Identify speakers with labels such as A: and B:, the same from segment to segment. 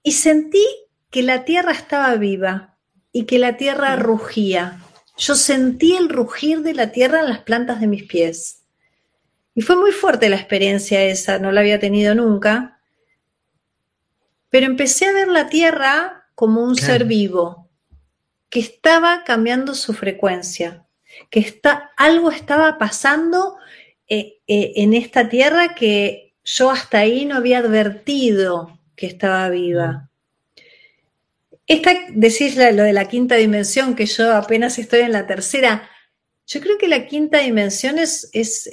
A: y sentí que la tierra estaba viva y que la tierra rugía. Yo sentí el rugir de la tierra en las plantas de mis pies. Y fue muy fuerte la experiencia esa, no la había tenido nunca. Pero empecé a ver la tierra como un ser vivo, que estaba cambiando su frecuencia, que algo estaba pasando en esta tierra que yo hasta ahí no había advertido que estaba viva. Decís lo de la quinta dimensión, que yo apenas estoy en la tercera. Yo creo que la quinta dimensión es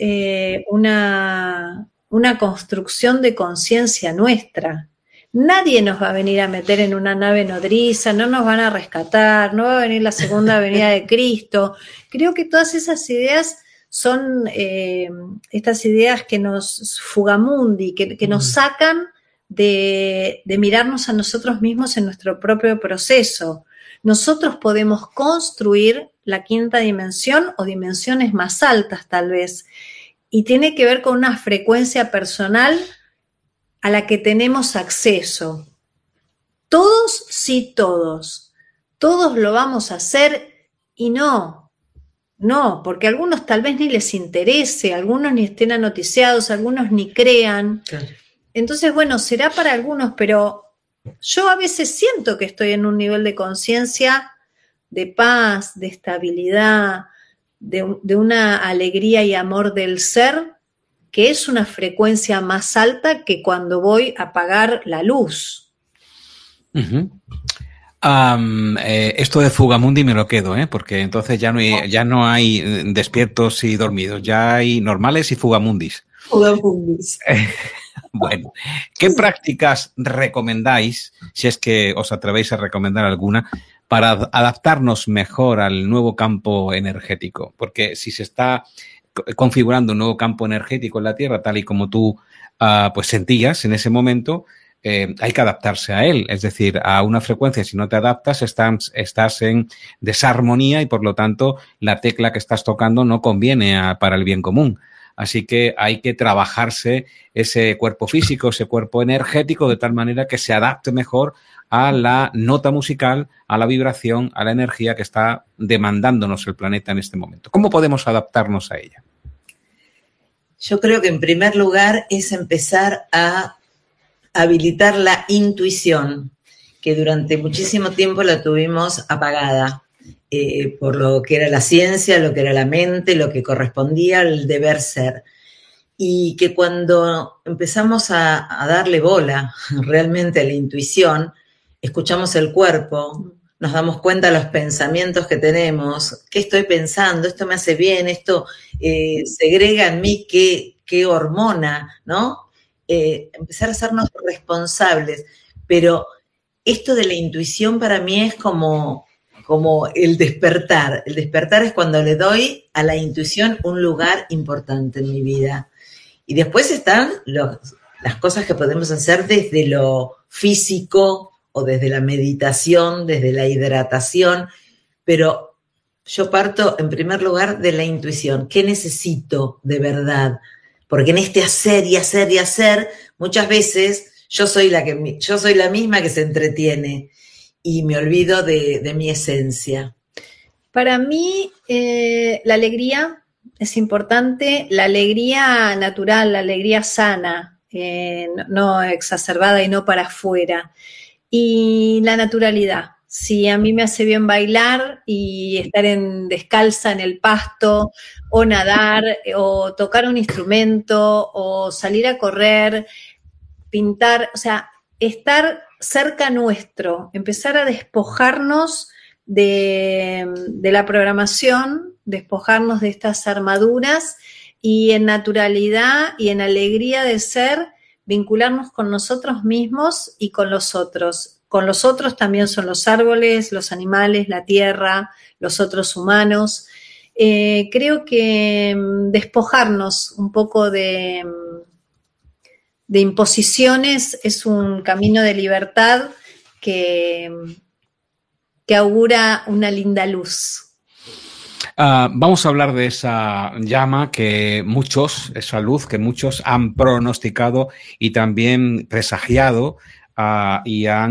A: una construcción de conciencia nuestra. Nadie nos va a venir a meter en una nave nodriza, no nos van a rescatar, no va a venir la segunda venida de Cristo. Creo que todas esas ideas son estas ideas que nos fugamundi, que nos sacan de mirarnos a nosotros mismos en nuestro propio proceso. Nosotros podemos construir la quinta dimensión o dimensiones más altas tal vez, y tiene que ver con una frecuencia personal a la que tenemos acceso. Todos, sí, todos. Todos lo vamos a hacer y no, porque a algunos tal vez ni les interese, algunos ni estén anoticiados, algunos ni crean. Claro. Entonces, bueno, será para algunos, pero yo a veces siento que estoy en un nivel de conciencia, de paz, de estabilidad, de una alegría y amor del ser, que es una frecuencia más alta que cuando voy a apagar la luz.
B: Uh-huh. Esto de Fugamundi me lo quedo, porque entonces ya no hay despiertos y dormidos, ya hay normales y Fugamundis.
A: Fugamundis.
B: Bueno, ¿qué prácticas recomendáis, si es que os atrevéis a recomendar alguna, para adaptarnos mejor al nuevo campo energético? Porque si se está configurando un nuevo campo energético en la Tierra, tal y como tú pues sentías en ese momento, hay que adaptarse a él. Es decir, a una frecuencia, si no te adaptas, estás en desarmonía y, por lo tanto, la tecla que estás tocando no conviene para el bien común. Así que hay que trabajarse ese cuerpo físico, ese cuerpo energético, de tal manera que se adapte mejor a la nota musical, a la vibración, a la energía que está demandándonos el planeta en este momento. ¿Cómo podemos adaptarnos a ella?
C: Yo creo que en primer lugar es empezar a habilitar la intuición, que durante muchísimo tiempo la tuvimos apagada. Por lo que era la ciencia, lo que era la mente, lo que correspondía al deber ser. Y que cuando empezamos a darle bola realmente a la intuición, escuchamos el cuerpo, nos damos cuenta de los pensamientos que tenemos, qué estoy pensando, esto me hace bien, esto segrega en mí qué hormona, ¿no? Empezar a hacernos responsables. Pero esto de la intuición para mí es como el despertar. El despertar es cuando le doy a la intuición un lugar importante en mi vida. Y después están las cosas que podemos hacer desde lo físico o desde la meditación, desde la hidratación, pero yo parto en primer lugar de la intuición. ¿Qué necesito de verdad? Porque en este hacer y hacer y hacer, muchas veces yo soy la misma que se entretiene y me olvido de mi esencia.
A: Para mí, la alegría es importante, la alegría natural, la alegría sana, no exacerbada y no para afuera. Y la naturalidad. Si a mí me hace bien bailar y estar descalza en el pasto, o nadar, o tocar un instrumento, o salir a correr, pintar, o sea, estar cerca nuestro, empezar a despojarnos de la programación, despojarnos de estas armaduras y en naturalidad y en alegría de ser, vincularnos con nosotros mismos y con los otros. Con los otros también son los árboles, los animales, la tierra, los otros humanos. Creo que despojarnos un poco de imposiciones es un camino de libertad que augura una linda luz.
B: Vamos a hablar de esa llama esa luz que muchos han pronosticado y también presagiado y han